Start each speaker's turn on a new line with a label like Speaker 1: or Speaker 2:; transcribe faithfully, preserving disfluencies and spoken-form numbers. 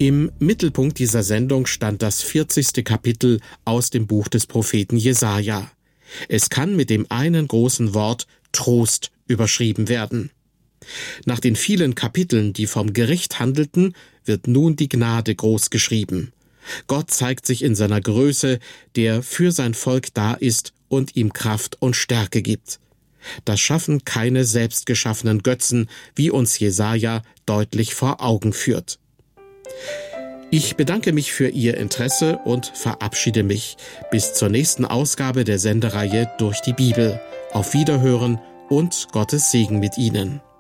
Speaker 1: Im Mittelpunkt dieser Sendung stand das vierzigste Kapitel aus dem Buch des Propheten Jesaja. Es kann mit dem einen großen Wort Trost überschrieben werden. Nach den vielen Kapiteln, die vom Gericht handelten, wird nun die Gnade groß geschrieben. Gott zeigt sich in seiner Größe, der für sein Volk da ist und ihm Kraft und Stärke gibt. Das schaffen keine selbstgeschaffenen Götzen, wie uns Jesaja deutlich vor Augen führt. Ich bedanke mich für Ihr Interesse und verabschiede mich. Bis zur nächsten Ausgabe der Sendereihe Durch die Bibel. Auf Wiederhören und Gottes Segen mit Ihnen.